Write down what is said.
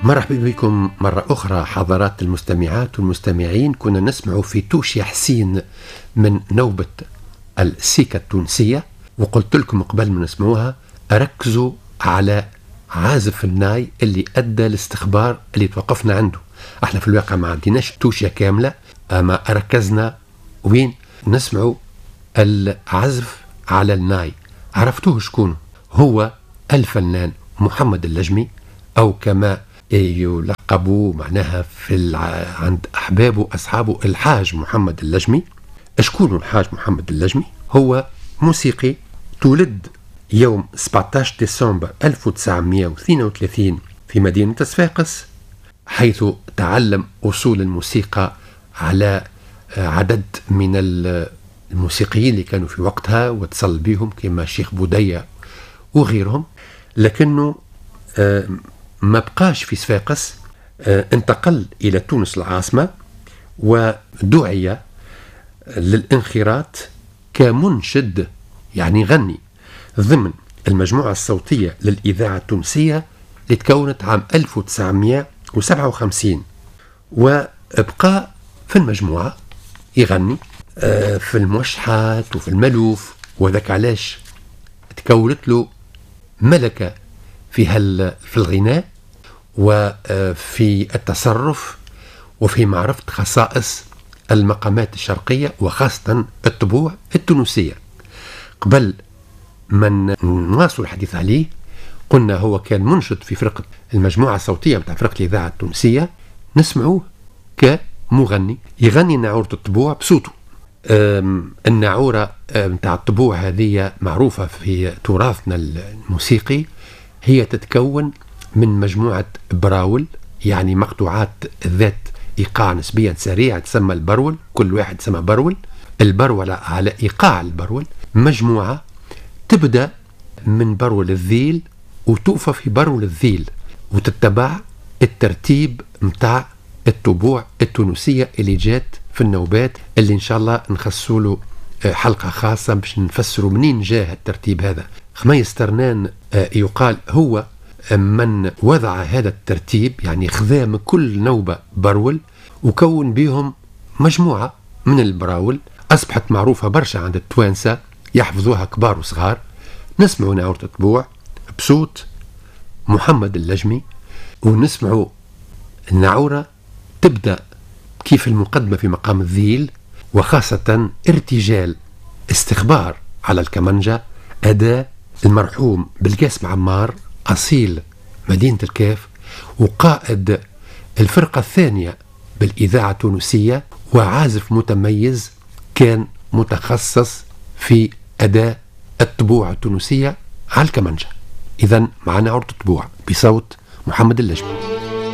مرحبا بكم مرة أخرى حضرات المستمعات والمستمعين. كنا نسمع في توشيا حسين من نوبة السيكا التونسية، وقلت لكم قبل ما نسمعوها ركزوا على عازف الناي اللي أدى الاستخبار اللي توقفنا عنده. احنا في الواقع ما عندناش توشيا كاملة، أما ركزنا وين نسمعوا العزف على الناي. عرفتوه شكون هو؟ الفنان محمد اللجمي، أو كما يلقبوا معناها عند أحبابه أصحابه الحاج محمد اللجمي. شكون الحاج محمد اللجمي؟ هو موسيقي تولد يوم 17 ديسمبر 1932 في مدينة صفاقس، حيث تعلم أصول الموسيقى على عدد من الموسيقيين اللي كانوا في وقتها واتصل بهم كما الشيخ بودية وغيرهم. لكنه ما بقاش في صفاقس، انتقل إلى تونس العاصمة ودعي للانخراط كمنشد، يعني غني ضمن المجموعة الصوتية للإذاعة التونسية اللي تكونت عام 1957، وابقى في المجموعة يغني في الموشحات وفي الملوف، وذاك علاش تكونت له ملكة في الغناء وفي التصرف وفي معرفة خصائص المقامات الشرقية وخاصة الطبوع التونسية. قبل ما نواصل الحديث عليه قلنا هو كان منشد في فرقة المجموعة الصوتية متاع فرقة الإذاعة التونسية، نسمعوه كمغني يغني ناعورة الطبوع بصوته. الناعورة متاع الطبوع هذه معروفة في تراثنا الموسيقي، هي تتكون من مجموعة براول، يعني مقطوعات ذات إيقاع نسبيا سريع تسمى البرول، كل واحد سمى برول. البرول على إيقاع البرول، مجموعة تبدأ من برول الذيل وتوقف في برول الذيل، وتتبع الترتيب متاع الطبوع التونسية اللي جات في النوبات، اللي إن شاء الله نخصوا له حلقة خاصة باش نفسروا منين جاء الترتيب هذا. خميس ترنان يقال هو من وضع هذا الترتيب، يعني خذا من كل نوبة برول وكون بهم مجموعة من البراول أصبحت معروفة برشا عند التوانسة، يحفظوها كبار وصغار. نسمعوا ناعورة الطبوع بصوت محمد اللجمي، ونسمعوا الناعورة تبدأ كيف المقدمة في مقام الذيل، وخاصة ارتجال استخبار على الكمنجة، أداء المرحوم بالقاسم عمار أصيل مدينة الكاف وقائد الفرقة الثانية بالإذاعة التونسية، وعازف متميز كان متخصص في أداء الطبوع التونسية على الكمنجة. إذن معنا ناعورة الطبوع بصوت محمد اللجمي.